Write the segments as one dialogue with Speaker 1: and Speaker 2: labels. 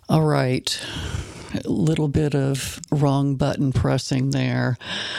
Speaker 1: All right. A little bit of wrong button pressing there.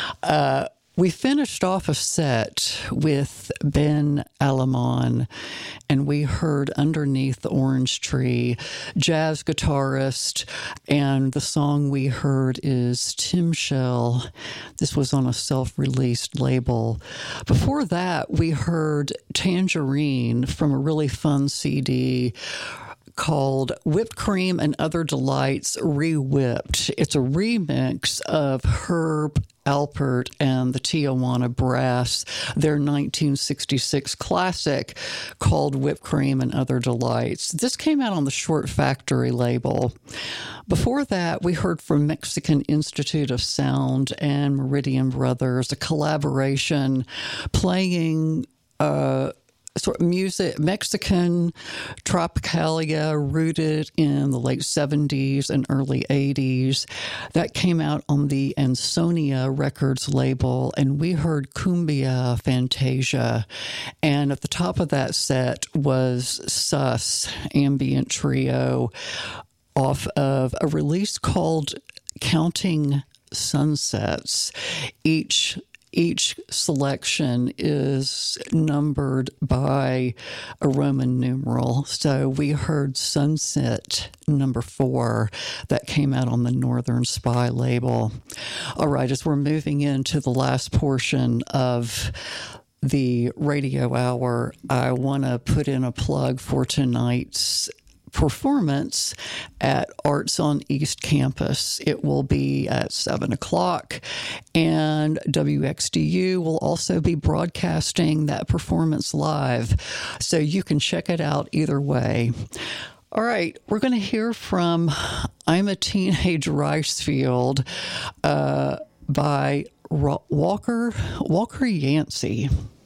Speaker 1: We finished off a set with Ben Alamon, and we heard Underneath the Orange Tree, jazz guitarist, and the song we heard is Tim Shell. This was on a self-released label. Before that, we heard Tangerine from a really fun CD called Whipped Cream and Other Delights Re-Whipped. It's a remix of Herb Alpert and the Tijuana Brass, their 1966 classic called Whipped Cream and Other Delights. This came out on the Short Factory label. Before that, we heard from Mexican Institute of Sound and Meridian Brothers, a collaboration playing sort of music, Mexican tropicalia rooted in the late 70s and early 80s. That came out on the Ansonia Records label, and we heard Cumbia Fantasia. And at the top of that set was Sus, ambient trio, off of a release called Counting Sunsets. Each selection is numbered by a Roman numeral. So we heard Sunset number 4 that came out on the Northern Spy label. All right, as we're moving into the last portion of the radio hour, I want to put in a plug for tonight's performance at Arts on East Campus. It will be at 7 o'clock, and WXDU will also be broadcasting that performance live, so you can check it out either way. All right, we're going to hear from I'm a Teenage Rice Field by Walker Yancey.